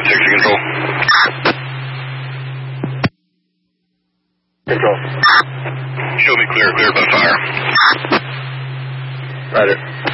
6 to control. Control. Show me clear by fire. Roger.